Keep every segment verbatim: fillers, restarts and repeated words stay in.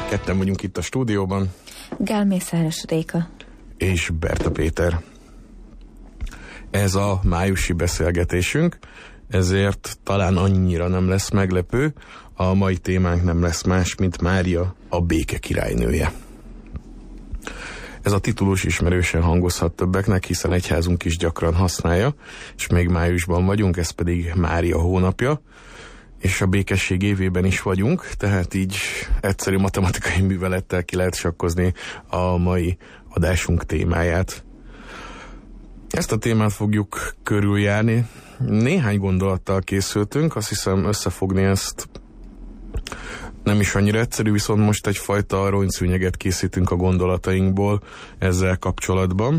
Ketten vagyunk itt a stúdióban. Gál Mészáros Réka. És Berta Péter. Ez a májusi beszélgetésünk, ezért talán annyira nem lesz meglepő. A mai témánk nem lesz más, mint Mária, a béke királynője. Ez a titulus ismerősen hangozhat többeknek, hiszen egyházunk is gyakran használja, és még májusban vagyunk, ez pedig Mária hónapja, és a békesség évében is vagyunk, tehát így egyszerű matematikai művelettel ki lehet sakkozni a mai adásunk témáját. Ezt a témát fogjuk körüljárni. Néhány gondolattal készültünk, azt hiszem összefogni ezt nem is annyira egyszerű, viszont most egyfajta aranyszűnyeget készítünk a gondolatainkból ezzel kapcsolatban.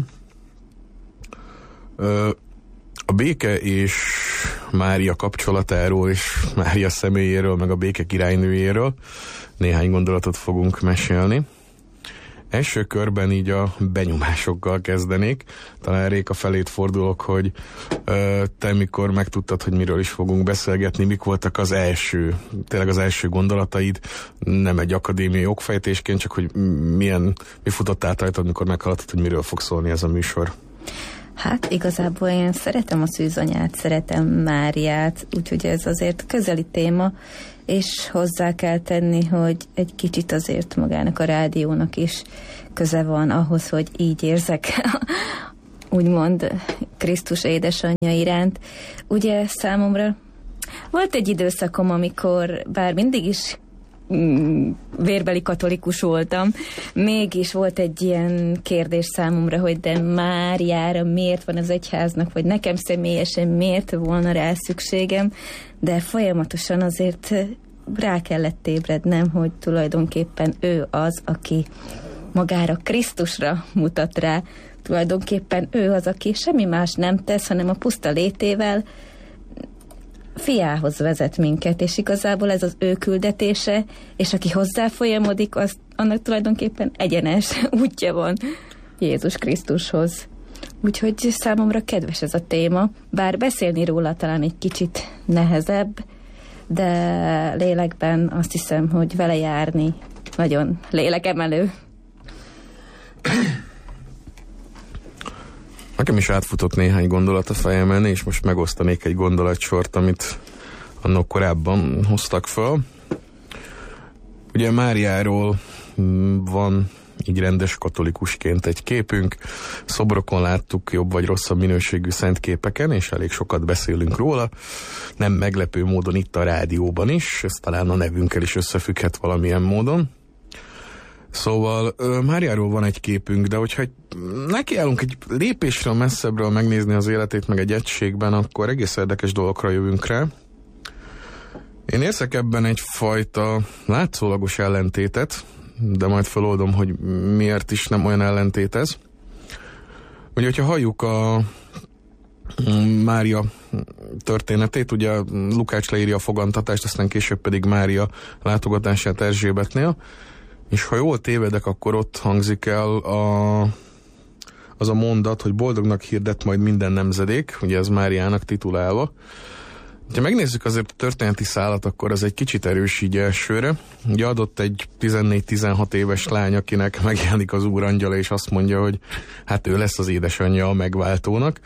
A béke és Mária kapcsolatáról és Mária személyéről, meg a béke királynőjéről néhány gondolatot fogunk mesélni. Első körben így a benyomásokkal kezdenék. Talán Réka felét fordulok, hogy ö, te mikor megtudtad, hogy miről is fogunk beszélgetni, mik voltak az első, tényleg az első gondolataid, nem egy akadémiai okfejtésként, csak hogy milyen, mi futott át rajtad, mikor meghallottad, hogy miről fog szólni ez a műsor. Hát igazából én szeretem a szűzanyát, szeretem Máriát, úgyhogy ez azért közeli téma, és hozzá kell tenni, hogy egy kicsit azért magának a rádiónak is köze van ahhoz, hogy így érzek, úgymond Krisztus édesanyja iránt. Ugye számomra volt egy időszakom, amikor bár mindig is mm, vérbeli katolikus voltam, mégis volt egy ilyen kérdés számomra, hogy de Máriára miért van az egyháznak, vagy nekem személyesen miért volna rá szükségem, de folyamatosan azért rá kellett ébrednem, hogy tulajdonképpen ő az, aki magára Krisztusra mutat rá, tulajdonképpen ő az, aki semmi más nem tesz, hanem a puszta létével fiához vezet minket, és igazából ez az ő küldetése, és aki hozzá folyamodik, az, annak tulajdonképpen egyenes útja van Jézus Krisztushoz. Úgyhogy számomra kedves ez a téma, bár beszélni róla talán egy kicsit nehezebb, de lélekben azt hiszem, hogy vele járni nagyon lélekemelő. Nekem is átfutott néhány gondolat a fejemen, és most megosztanék egy gondolatsort, amit annak korábban hoztak föl. Ugye Máriáról van így rendes katolikusként egy képünk, szobrokon láttuk jobb vagy rosszabb minőségű szent képeken, és elég sokat beszélünk róla, nem meglepő módon itt a rádióban is, ez talán a nevünkkel is összefügghet valamilyen módon. Szóval Máriáról van egy képünk, de hogyha nekiállunk egy lépésről messzebbről megnézni az életét meg egy egységben, akkor egész érdekes dolgokra jövünk rá. Én érzek ebben egyfajta látszólagos ellentétet, de majd feloldom, hogy miért is nem olyan ellentét ez. Ugye, hogyha halljuk a Mária történetét, ugye Lukács leírja a fogantatást, aztán később pedig Mária látogatását Erzsébetnél, és ha jól tévedek, akkor ott hangzik el a, az a mondat, hogy boldognak hirdet majd minden nemzedék, ugye ez Máriának titulálva. Ha megnézzük azért a történeti szálat, akkor az egy kicsit erős így elsőre. Ugye adott egy tizennégy-tizenhat éves lány, akinek megjelenik az úrangyala, és azt mondja, hogy hát ő lesz az édesanyja a megváltónak.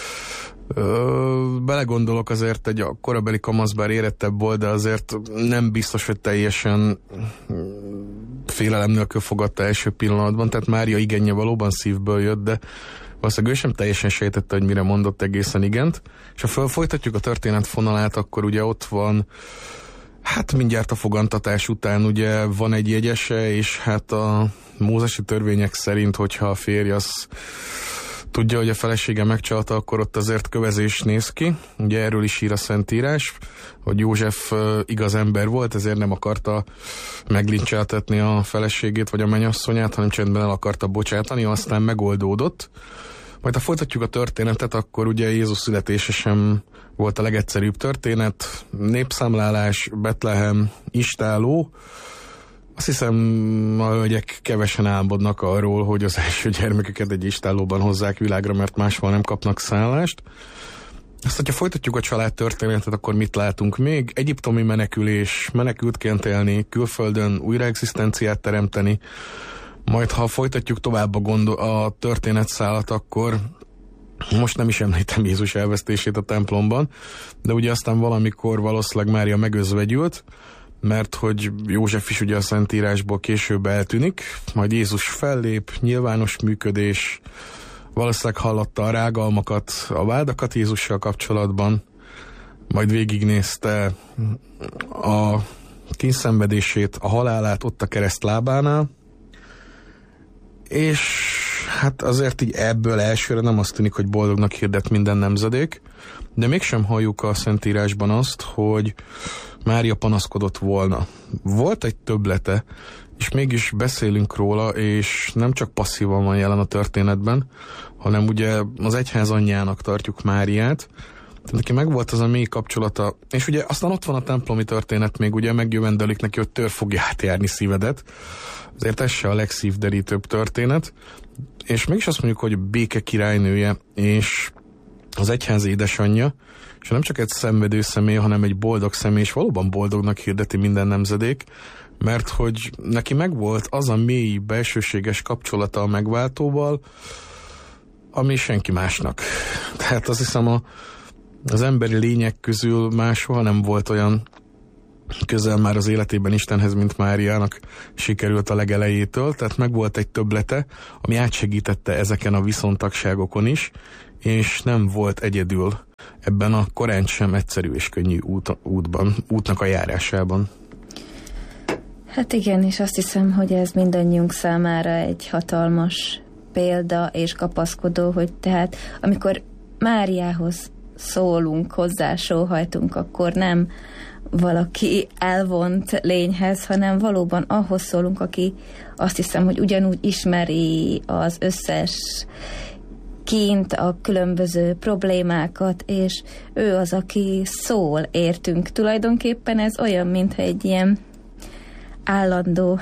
Ö, belegondolok, azért egy a korabeli kamasz bár érettebb volt, de azért nem biztos, hogy teljesen félelem nélkül fogadta első pillanatban, tehát Mária igenje valóban szívből jött, de valószínűleg ő sem teljesen sejtette, hogy mire mondott egészen igent. És ha felfolytatjuk a történet fonalát, akkor ugye ott van, hát mindjárt a fogantatás után ugye van egy jegyese, és hát a mózesi törvények szerint, hogyha a férj az tudja, hogy a felesége megcsalta, akkor ott azért kövezés néz ki. Ugye erről is ír a Szentírás, hogy József igaz ember volt, ezért nem akarta meglincseltetni a feleségét vagy a mennyasszonyát, hanem csendben el akarta bocsátani, aztán megoldódott. Majd ha folytatjuk a történetet, akkor ugye Jézus születése sem volt a legegyszerűbb történet. Népszámlálás, Betlehem, istálló. Azt hiszem, a hölgyek kevesen álmodnak arról, hogy az első gyermekeket egy istállóban hozzák világra, mert máshol nem kapnak szállást. Ezt, hogyha folytatjuk a család történetet, akkor mit látunk még? Egyiptomi menekülés, menekültként élni, külföldön újraexisztenciát teremteni, majd ha folytatjuk tovább a, gondol- a történetszálat, akkor most nem is említem Jézus elvesztését a templomban, de ugye aztán valamikor valószínűleg Mária megözvegyült, mert hogy József is ugye a Szentírásból később eltűnik, majd Jézus fellép, nyilvános működés, valószínűleg hallotta a rágalmakat, a vádakat Jézussal kapcsolatban, majd végignézte a kínszenvedését, a halálát ott a kereszt lábánál, és hát azért így ebből elsőre nem azt tűnik, hogy boldognak hirdet minden nemzedék, de mégsem halljuk a Szentírásban azt, hogy Mária panaszkodott volna. Volt egy többlete, és mégis beszélünk róla, és nem csak passzívan van jelen a történetben, hanem ugye az egyház anyjának tartjuk Máriát, tehát neki megvolt az a mély kapcsolata, és ugye aztán ott van a templomi történet, még ugye megjövendelik neki, hogy tör fogja átjárni szívedet, azért ez se a legszívderítőbb történet, és mégis azt mondjuk, hogy a béke királynője, és az egyház édesanyja, és nem csak egy szenvedő személy, hanem egy boldog személy, és valóban boldognak hirdeti minden nemzedék, mert hogy neki megvolt az a mély, belsőséges kapcsolata a megváltóval, ami senki másnak. Tehát azt hiszem a, az emberi lények közül más soha nem volt olyan közel már az életében Istenhez, mint Máriának sikerült a legelejétől, tehát megvolt egy többlete, ami átsegítette ezeken a viszontagságokon is, és nem volt egyedül ebben a korán sem egyszerű és könnyű út, útban, útnak a járásában. Hát igen, és azt hiszem, hogy ez mindannyiunk számára egy hatalmas példa és kapaszkodó, hogy tehát amikor Máriához szólunk, hozzá sóhajtunk, akkor nem valaki elvont lényhez, hanem valóban ahhoz szólunk, aki azt hiszem, hogy ugyanúgy ismeri az összes kint a különböző problémákat, és ő az, aki szól értünk. Tulajdonképpen ez olyan, mintha egy ilyen állandó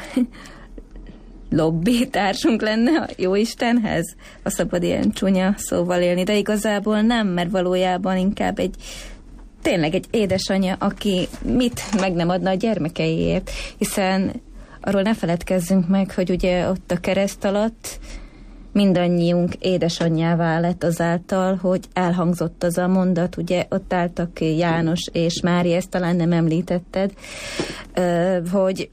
lobbytársunk lenne a Jóistenhez. A szabad ilyen csúnya szóval élni, de igazából nem, mert valójában inkább egy tényleg egy édesanyja, aki mit meg nem adna a gyermekeiért, hiszen arról ne feledkezzünk meg, hogy ugye ott a kereszt alatt mindannyiunk édesanyjává lett azáltal, hogy elhangzott az a mondat, ugye ott álltak János és Mária, ezt talán nem említetted, hogy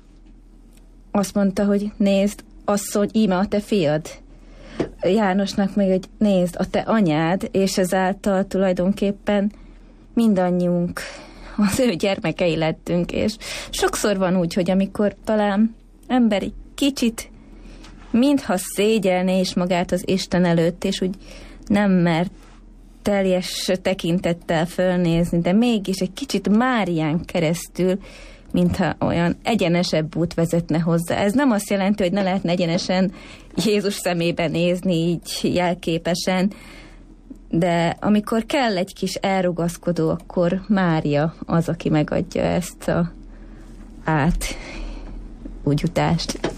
azt mondta, hogy nézd, asszony, íme a te fiad. Jánosnak meg, hogy nézd, a te anyád, és ezáltal tulajdonképpen mindannyiunk az ő gyermekei lettünk, és sokszor van úgy, hogy amikor talán ember egy kicsit mintha szégyelné is magát az Isten előtt, és úgy nem mert teljes tekintettel fölnézni, de mégis egy kicsit Márián keresztül, mintha olyan egyenesebb út vezetne hozzá. Ez nem azt jelenti, hogy ne lehetne egyenesen Jézus szemébe nézni, így jelképesen, de amikor kell egy kis elrugaszkodó, akkor Mária az, aki megadja ezt a át úgy utást.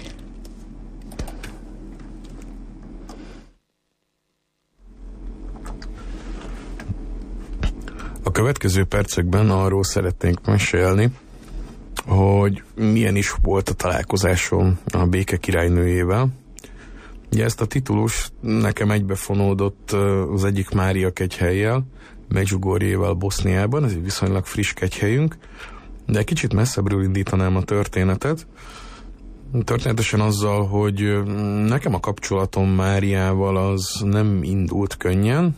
A következő percekben arról szeretnénk mesélni, hogy milyen is volt a találkozásom a béke királynőjével. Ugye ezt a titulus nekem egybefonódott az egyik Mária kegyhellyel, Medjugorjéval Boszniában, ez egy viszonylag friss kegyhelyünk, de kicsit messzebbről indítanám a történetet. Történetesen azzal, hogy nekem a kapcsolatom Máriával az nem indult könnyen.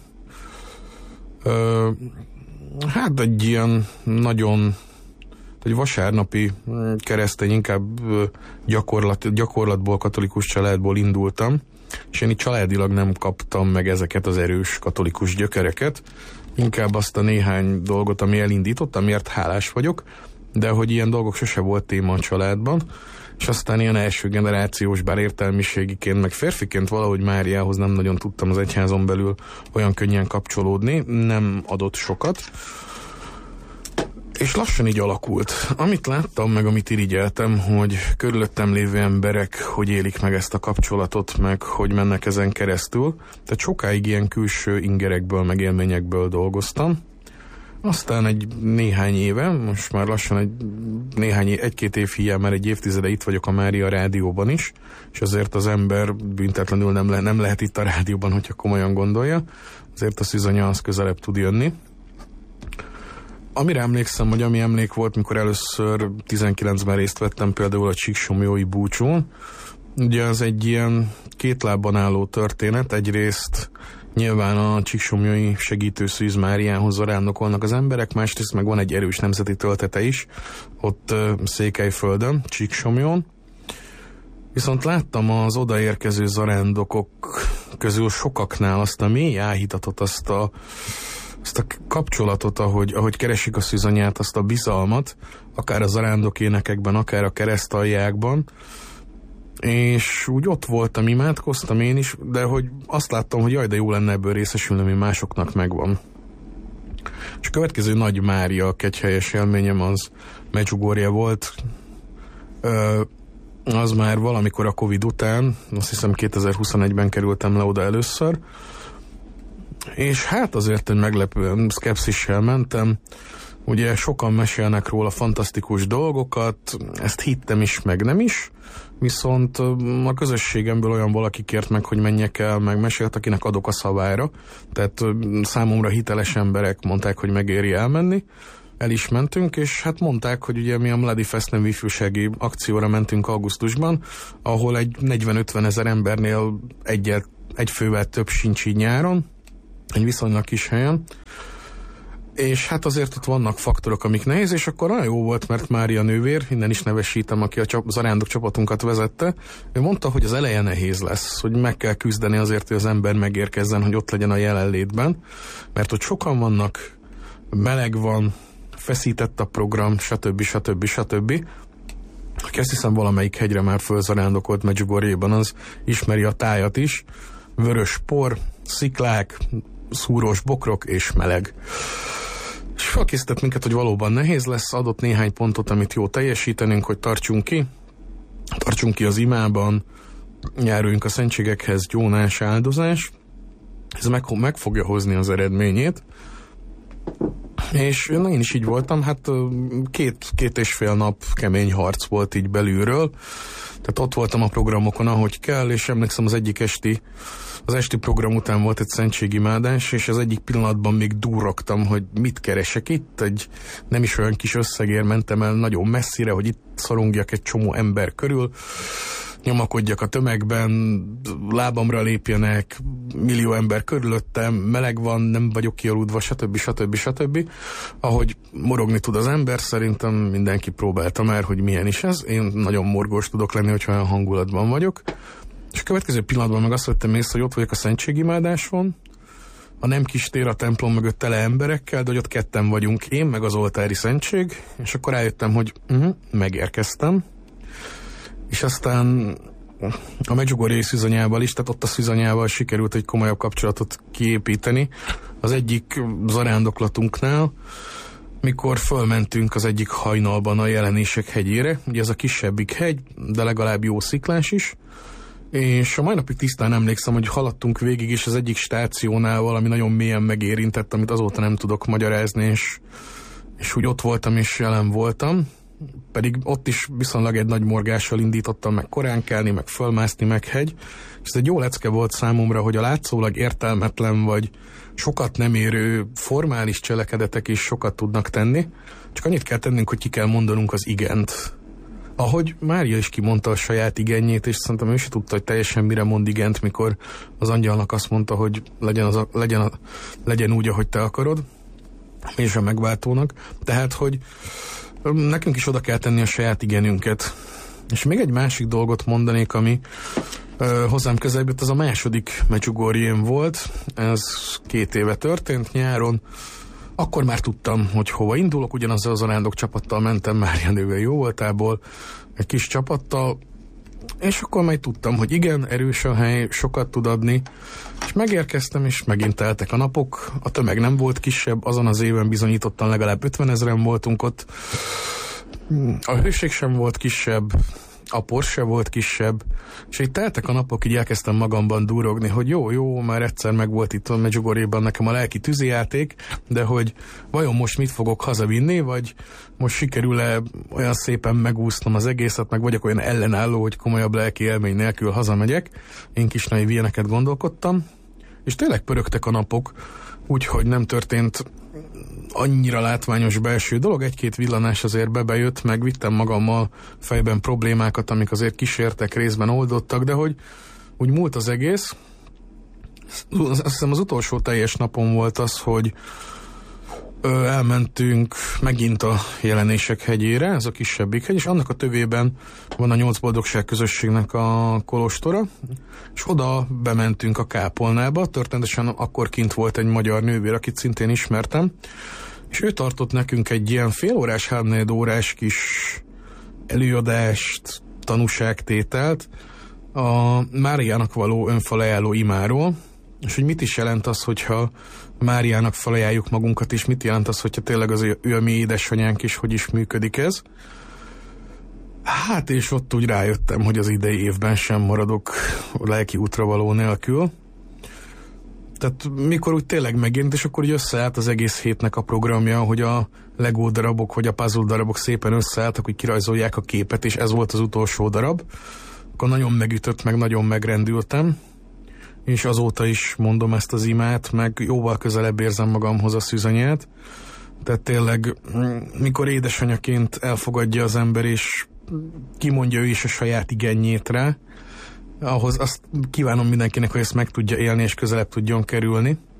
Hát egy ilyen nagyon egy vasárnapi keresztény, inkább gyakorlat, gyakorlatból, katolikus családból indultam, és én így családilag nem kaptam meg ezeket az erős katolikus gyökereket, inkább azt a néhány dolgot, ami elindított, amiért hálás vagyok, de hogy ilyen dolgok sose volt téma a családban, és aztán ilyen első generációs, bár értelmiségiként, meg férfiként valahogy Máriához nem nagyon tudtam az egyházon belül olyan könnyen kapcsolódni, nem adott sokat. És lassan így alakult. Amit láttam, meg amit irigyeltem, hogy körülöttem lévő emberek hogy élik meg ezt a kapcsolatot, meg hogy mennek ezen keresztül. Tehát sokáig ilyen külső ingerekből, meg élményekből dolgoztam. Aztán egy néhány éve, most már lassan egy néhány, egy-két év hiány, már egy évtizede itt vagyok a Mária Rádióban is, és azért az ember büntetlenül nem, le, nem lehet itt a rádióban, hogyha komolyan gondolja. Azért a szűzanya az közelebb tud jönni. Amire emlékszem, hogy ami emlék volt, mikor először tizenkilencben részt vettem például a Csíksomlyói búcsún. Ugye az egy ilyen két lábban álló történet. Egyrészt nyilván a Csíksomlyói segítő Szűz Máriához zarándokolnak az emberek, másrészt meg van egy erős nemzeti töltete is, ott uh, Székelyföldön, Csíksomlyón. Viszont láttam az odaérkező zarándokok közül sokaknál azt a mély áhítatot, azt a azt a kapcsolatot, ahogy, ahogy keresik a szűzanyát, azt a bizalmat, akár a zarándok énekekben, akár a keresztaljákban, és úgy ott voltam, imádkoztam én is, de hogy azt láttam, hogy jaj, de jó lenne ebből részesülni, ami másoknak megvan. És a következő nagy Mária kegyhelyes élményem az Medjugorje volt. Ö, az már valamikor a Covid után, azt hiszem kétezer-huszonegyben kerültem le oda először, és hát azért egy meglepően szkepszissel mentem. Ugye sokan mesélnek róla fantasztikus dolgokat, ezt hittem is, meg nem is, viszont a közösségemből olyan valaki kért meg, hogy menjek el, meg mesélt, akinek adok a szavára, tehát számomra hiteles emberek mondták, hogy megéri elmenni. El is mentünk, és hát mondták, hogy ugye mi a Mladi Fest nevű ifjúsági akcióra mentünk augusztusban, ahol egy negyven-ötven ezer embernél egyet, egy fővel több sincs így nyáron, egy viszonylag kis helyen, és hát azért ott vannak faktorok, amik nehéz, és akkor olyan jó volt, mert Mária nővér, innen is nevesítem, aki a csap, zarándok csapatunkat vezette, ő mondta, hogy az eleje nehéz lesz, hogy meg kell küzdeni azért, hogy az ember megérkezzen, hogy ott legyen a jelenlétben, mert hogy sokan vannak, meleg van, feszített a program, stb. stb. stb. Aki azt hiszem valamelyik hegyre már fölzarándokolt Medjugorjéban, az ismeri a tájat is, vörös por, sziklák, szúrós bokrok és meleg. És felkészített minket, hogy valóban nehéz lesz, adott néhány pontot, amit jó teljesítenünk, hogy tartsunk ki, tartsunk ki az imában, járuljunk a szentségekhez, gyónás, áldozás, ez meg, meg fogja hozni az eredményét. És én is így voltam, hát két, két és fél nap kemény harc volt így belülről, tehát ott voltam a programokon, ahogy kell, és emlékszem az egyik esti, az esti program után volt egy szentségimádás, és az egyik pillanatban még durrogtam, hogy mit keresek itt, egy nem is olyan kis összegért mentem el nagyon messzire, hogy itt szorongjak egy csomó ember körül, nyomakodjak a tömegben, lábamra lépjenek, millió ember körülöttem, meleg van, nem vagyok kialudva, stb. stb. stb. Ahogy morogni tud az ember, szerintem mindenki próbálta már, hogy milyen is ez. Én nagyon morgós tudok lenni, hogyha olyan hangulatban vagyok. És a következő pillanatban meg azt vettem észre, hogy ott vagyok a szentségimádáson, a nem kis tér a templom mögött tele emberekkel, de hogy ott ketten vagyunk, én meg az oltári szentség, és akkor rájöttem, hogy uh-huh, megérkeztem. És aztán a Medjugorjei szűzanyával is, tehát ott a szűzanyával sikerült egy komolyabb kapcsolatot kiépíteni. Az egyik zarándoklatunknál, mikor fölmentünk az egyik hajnalban a Jelenések hegyére, ugye ez a kisebbik hegy, de legalább jó sziklás is, és a mai napig tisztán emlékszem, hogy haladtunk végig, és az egyik stációnál valami nagyon mélyen megérintett, amit azóta nem tudok magyarázni, és, és úgy ott voltam, és jelen voltam. Pedig ott is viszonylag egy nagy morgással indítottam meg korán kelni, meg fölmászni, meg hegy. És ez egy jó lecke volt számomra, hogy a látszólag értelmetlen vagy sokat nem érő formális cselekedetek is sokat tudnak tenni. Csak annyit kell tennünk, hogy ki kell mondanunk az igent. Ahogy Mária is kimondta a saját igenjét, és szerintem ő is tudta, hogy teljesen mire mond igent, mikor az angyalnak azt mondta, hogy legyen, az a, legyen, a, legyen úgy, ahogy te akarod, és a megváltónak. Tehát, hogy nekünk is oda kell tenni a saját igenünket. És még egy másik dolgot mondanék, ami ö, hozzám közelebb jött, az a második Medjugorjén volt. Ez két éve történt nyáron. Akkor már tudtam, hogy hova indulok, ugyanazzal az zarándok csapattal mentem, Mária nővel jó voltából, egy kis csapattal, És akkor majd tudtam, hogy igen, erős a hely, sokat tud adni, és megérkeztem, és megint teltek a napok, a tömeg nem volt kisebb, azon az éven bizonyítottan legalább ötvenezren voltunk ott, a hőség sem volt kisebb, a por se volt kisebb, és így teltek a napok, így elkezdtem magamban durogni, hogy jó, jó, már egyszer meg volt itt a Medjugorjéban nekem a lelki tűzijáték, de hogy vajon most mit fogok hazavinni, vagy most sikerül-e olyan szépen megúsznom az egészet, meg vagyok olyan ellenálló, hogy komolyabb lelki élmény nélkül hazamegyek. Én kis naiv ilyeneket gondolkodtam, és tényleg pörögtek a napok, úgyhogy nem történt annyira látványos belső dolog, egy-két villanás azért bebejött, meg vittem magammal fejben problémákat, amik azért kísértek, részben oldottak, de hogy úgy múlt az egész. Azt hiszem az utolsó teljes napon volt az, hogy ö, elmentünk megint a Jelenések hegyére, ez a kisebbik hegy, és annak a tövében van a Nyolc Boldogság közösségnek a kolostora, és oda bementünk a kápolnába, történetesen akkor kint volt egy magyar nővér, akit szintén ismertem, és ő tartott nekünk egy ilyen félórás, háromnegyed órás kis előadást, tanúságtételt a Máriának való önfelajánló imáról, és hogy mit is jelent az, hogyha Máriának felajánljuk magunkat, és mit jelent az, hogyha tényleg az ő a mi édesanyánk is, hogy is működik ez. Hát és ott úgy rájöttem, hogy az idei évben sem maradok lelki útra való nélkül. Tehát mikor úgy tényleg megint, és akkor úgy összeállt az egész hétnek a programja, hogy a Lego darabok, vagy a puzzle darabok szépen összeálltak, hogy kirajzolják a képet, és ez volt az utolsó darab. Akkor nagyon megütött, meg nagyon megrendültem, és azóta is mondom ezt az imát, meg jóval közelebb érzem magamhoz a szűzanyát. Tehát tényleg, mikor édesanyaként elfogadja az ember, és kimondja ő is a saját igényét rá, ahhoz azt kívánom mindenkinek, hogy ezt meg tudja élni, és közelebb tudjon kerülni.